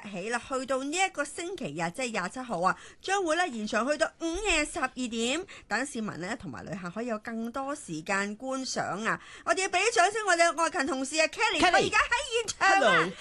起啦，去到呢一個星期日，即係27號啊，將會咧延長去到午夜12點，等市民咧同埋旅客可以有更多時間觀賞啊！我哋要俾啲掌聲，我哋嘅愛勤同事啊 Kelly， 佢而家喺現場啊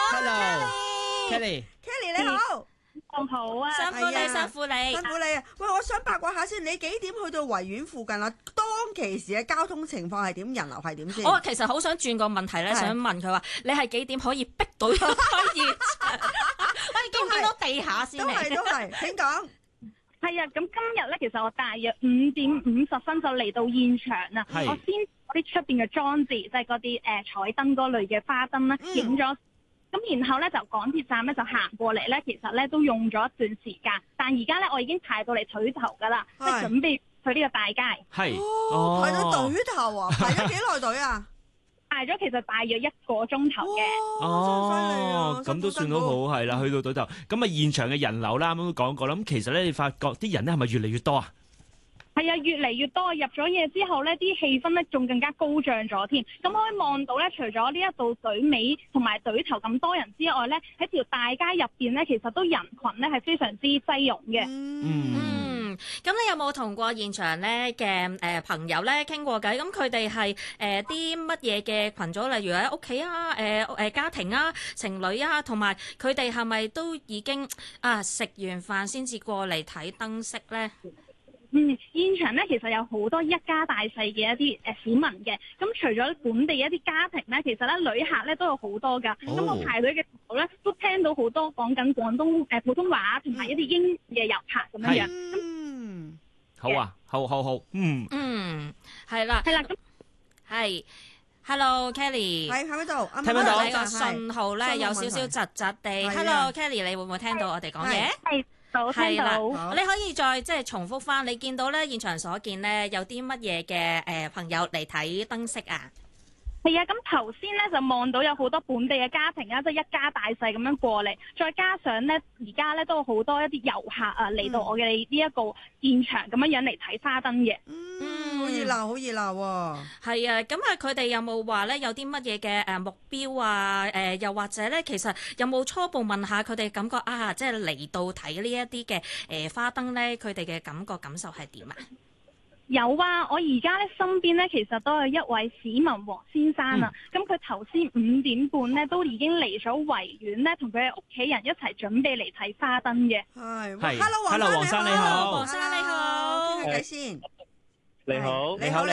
Hello，Kelly 你好。 好啊， 辛苦你啊！喂，我想八卦下先，你幾點去到維園附近啊？當其時嘅交通情況係點？人流係點先？ 我其實好想轉個問題咧，想問佢話，你係幾點可以逼到入去現場？喂，見唔見到地下先？ 都係，請講。 係啊，咁今日咧，其實我大約5點50分就嚟到現場啦。我先嗰啲出邊嘅裝置，即係嗰啲彩燈嗰類嘅花燈咧，影咗。咁然後咧就港鐵站咧就行過嚟咧，其實咧都用咗一段時間，但而家咧我已經排到嚟腿頭㗎啦，即係準備去呢個大街。 係排到隊頭啊！排咗幾耐隊啊？ 排咗其實大約1個鐘頭嘅。 哦，咁都算好好，係啦，去到隊頭。咁啊，現場嘅人流啦，啱啱都講過啦。咁其實咧，你發覺啲人咧係咪越嚟越多啊？ 係啊，越嚟越多，入咗夜之後呢啲氣氛呢仲更加高漲咗添。咁可以望到呢，除咗呢一度隊尾同埋隊頭咁多人之外呢，喺條大街入邊呢，其實都人群呢係非常之擠擁嘅。 咁你有冇同過現場呢嘅朋友呢傾過偈？咁佢哋係啲乜嘢嘅群組？例如喺屋企啊、家庭啊、情侶啊，同埋佢哋係咪都已經食完飯先至過嚟睇燈飾呢？ 現場咧其實有好多一家大細嘅一啲市民嘅，咁除咗本地一啲家庭咧，其實咧旅客咧都有好多㗎。咁我排隊嘅時候咧，都聽到好多講緊廣東普通話同埋一啲英語嘅遊客咁樣樣。 好啊，好， 係啦， 咁係。Hello Kelly， 喺邊度？ 聽唔到？ 你個信號咧有少少窒窒地。Hello Kelly，你會唔會聽到我哋講嘢？ 聽到。 你可以再即係重複翻，你見到咧現場所見咧有啲乜嘢嘅朋友嚟睇燈飾啊？ 係啊，咁頭先咧就望到有好多本地嘅家庭啊，即係一家大細咁樣過嚟，再加上咧而家咧都有好多一啲遊客啊嚟到我嘅呢一個現場咁樣嚟睇花燈嘅。 好熱鬧，好熱鬧喎！ 係啊，咁佢哋有冇話咧有啲乜嘢嘅目標啊？又或者咧，其實有冇初步問下佢哋感覺啊？即係嚟到睇呢一啲嘅花燈咧，佢哋嘅感受係點啊？ 有啊，我而家咧身邊咧其實都有一位市民黃先生啊，咁佢頭先5點半咧都已經嚟咗維園咧，同佢嘅屋企人一齊準備嚟睇花燈嘅。 係 ，Hello 黃生你好， 黃生你好， 傾下偈先。 你好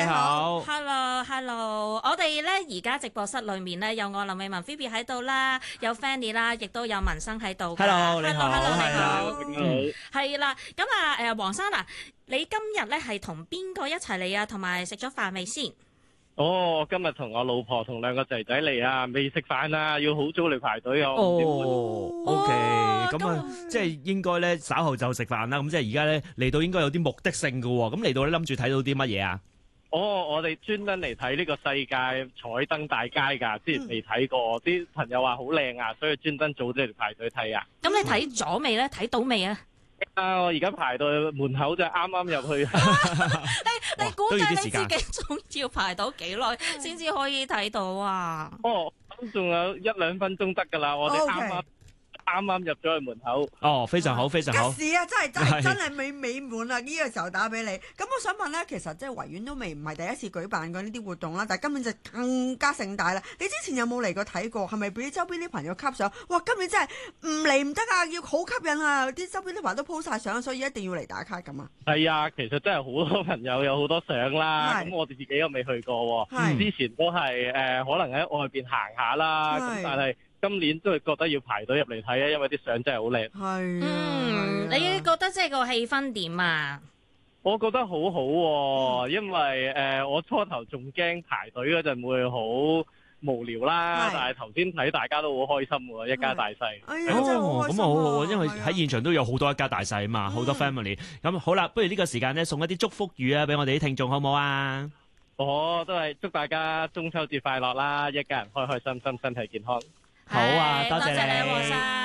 Hello， 我哋咧而家直播室裏面咧有我林美文 Phoebe 喺度啦，有 Fanny 啦，亦都有文生喺度。 Hello， 你好， 係啦，咁黃生啊，你今日咧係同邊個一齊嚟啊？同埋食咗飯未先？ 今日同我老婆同2個仔仔嚟啊，未食飯啊，要好早嚟排隊啊。 OK，咁啊，即係應該咧稍後就食飯啦。咁即係而家咧嚟到應該有啲目的性㗎喎。咁嚟到咧諗住睇到啲乜嘢啊？ 我哋專登嚟睇呢個世界彩燈大街㗎，之前未睇過，啲朋友話好靚啊，所以專登早啲嚟排隊睇啊。 咁你睇咗未咧？睇到未啊？ 我而家排到門口就啱啱入去。 你估計你自己仲要排到幾耐先至可以睇到啊？ 咁仲有1-2分鐘得㗎啦，我哋啱啱入咗去門口。 非常好，非常好。 吉時啊，真係美滿啊！呢個時候打俾你。咁我想問咧，其實即係維園都唔係第一次舉辦過呢啲活動啦，但係今年就更加盛大啦。你之前有冇嚟過睇過？係咪俾周邊啲朋友吸上？哇！今年真係唔嚟唔得啊，要好吸引啊！啲周邊啲朋友都 po 晒相，所以一定要嚟打卡咁啊。 係啊，其實真係好多朋友有好多相啦。咁我哋自己又未去過喎。之前都係可能喺外邊行下啦。咁但係今年都係覺得要排隊入嚟睇啊，因為啲相真係好靚。 你覺得即係個氣氛點啊？ 我覺得好好喎，因為我初頭仲驚排隊嗰陣會好無聊啦，但係頭先睇大家都好開心喎，一家大細。 咁啊好好，因為喺現場都有好多一家大細啊嘛，好多 family。咁好啦，不如呢個時間咧送一啲祝福語啊，俾我哋啲聽眾好唔好啊？ 都係祝大家中秋節快樂啦，一家人開開心心，身體健康。 好啊，多謝你， 黃生，我哋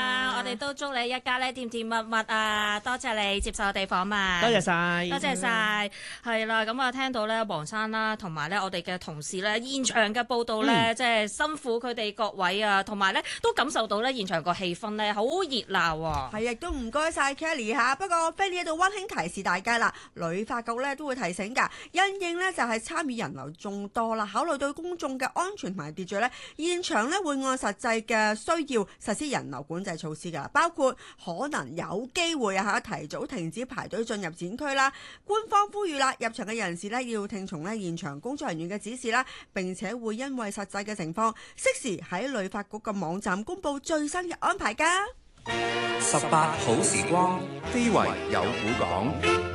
哋都祝你一家咧甜甜蜜蜜啊！多謝你接受我哋訪問， 多謝晒， 多謝晒，係啦。咁啊，聽到咧黃生啦，同埋咧我哋嘅同事咧現場嘅報道咧，即係辛苦佢哋各位啊，同埋咧都感受到咧現場個氣氛咧好熱鬧啊！ 係，亦都唔該晒 Kelly 嚇。不過 Fanny 喺度溫馨提示大家啦，旅發局咧都會提醒㗎，因應咧就係參與人流眾多啦，考慮到公眾嘅安全同埋秩序咧，現場咧會按實際嘅需要實施人流管制措施㗎，包括可能有機會提早停止排隊進入展區啦。官方呼籲啦，入場嘅人士咧要聽從咧現場工作人員嘅指示啦，並且會因為實際嘅情況，適時喺旅發局嘅網站公佈最新嘅安排㗎。 18好時光，非遺有古講。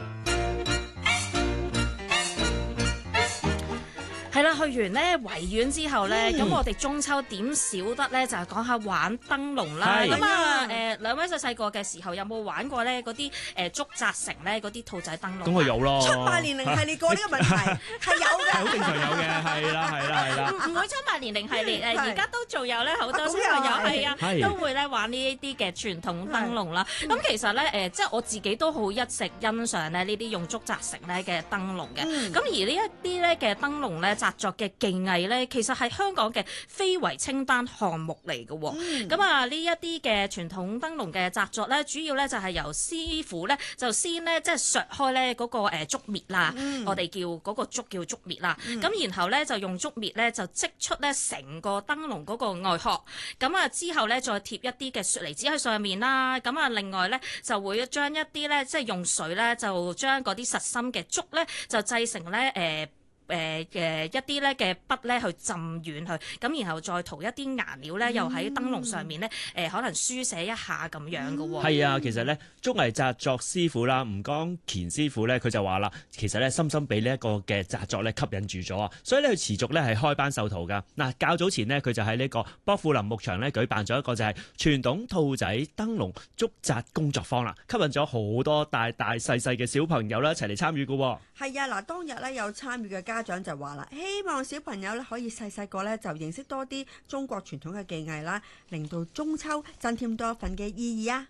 係啦，去完咧維園之後咧，咁我哋中秋點少得咧就係講下玩燈籠啦。咁啊兩位細個嘅時候有冇玩過咧嗰啲竹紮成咧嗰啲兔仔燈籠？ 咁啊有咯。出賣年齡系列過呢個問題係有嘅， 係好正常有嘅，係啦。 唔會出賣年齡系列而家都仲有咧好多小朋友係啊，都會咧玩呢一啲嘅傳統燈籠啦。咁其實咧即係我自己都好一直欣賞咧呢啲用竹紮成咧嘅燈籠嘅。咁而呢一啲咧嘅燈籠咧紮作嘅技藝咧，其實係香港嘅非遺清單項目嚟嘅喎。咁啊，呢一啲嘅傳統燈籠嘅紮作咧，主要咧就係由師傅咧就先咧即係削開咧嗰個竹篾啦，我哋叫嗰個竹叫竹篾啦。咁然後咧就用竹篾咧就織出咧成個燈籠嗰個外殼。咁啊之後咧再貼一啲嘅雪梨紙喺上面啦。咁啊另外咧就會將一啲咧即係用水咧就將嗰啲實心嘅竹咧就製成咧一啲咧嘅筆咧去浸軟佢，咁然後再塗一啲顏料咧，又喺燈籠上面咧可能書寫一下咁樣嘅喎。 係啊，其實咧竹藝紮作師傅啦，吳江乾師傅咧，佢就話啦，其實咧深深俾呢一個嘅紮作咧吸引住咗啊，所以咧佢持續咧係開班授徒噶。嗱，較早前呢，佢就喺呢個薄扶林牧場咧舉辦咗一個就係傳統兔仔燈籠竹紮工作坊啦，吸引咗好多大大細細嘅小朋友咧一齊嚟參與嘅喎。 係啊，嗱，當日咧有參與嘅家長就話啦，希望小朋友咧可以細個咧就認識多啲中國傳統嘅技藝啦，令到中秋增添多一份嘅意義啊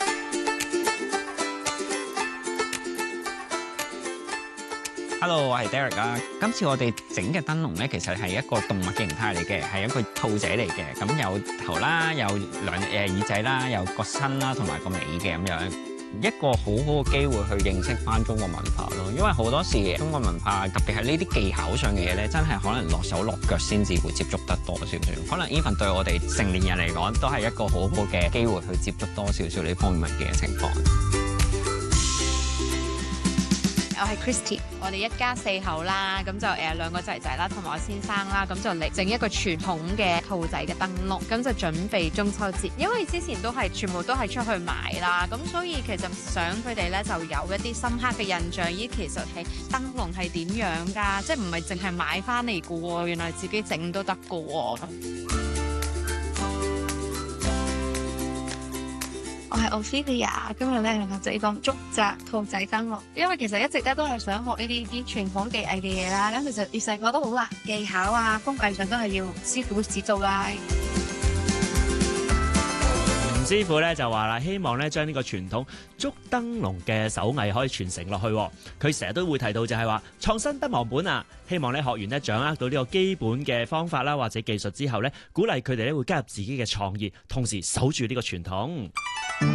！Hello， 我係 Derek 啊。今次我哋整嘅燈籠咧，其實係一個動物嘅形態嚟嘅，係一個兔仔嚟嘅。咁有頭啦，有兩耳仔啦，有個身啦，同埋個尾嘅咁樣。一個好好嘅機會去認識翻中國文化咯，因為好多時中國文化特別係呢啲技巧上嘅嘢咧，真係可能落手落腳先至會接觸得多少少。可能 even 對我哋成年人嚟講，都係一個好好嘅機會去接觸多少少呢方面嘅情況。 我係 Christy， 我哋一家4口啦，咁就2個仔仔啦，同埋我先生啦，咁就嚟整一個傳統嘅兔仔嘅燈籠，咁就準備中秋節。因為之前全部都係出去買啦，咁所以其實想佢哋咧就有一啲深刻嘅印象，咦，其實係燈籠係點樣㗎？即係唔係淨係買翻嚟㗎喎，原來自己整都得㗎喎。我係 Ophelia， 今日咧同自己講竹紮兔仔燈籠，因為其實一直咧都係想學呢啲傳統技藝嘅嘢啦。咁其實越細個都好難，技巧啊、工藝上都係要師傅指導啦。 吳師傅咧就話啦，希望咧將呢個傳統竹燈籠嘅手藝可以傳承落去。佢成日都會提到就係話創新不忘本啊！希望咧學員咧掌握到呢個基本嘅方法啦或者技術之後咧，鼓勵佢哋咧會加入自己嘅創意，同時守住呢個傳統。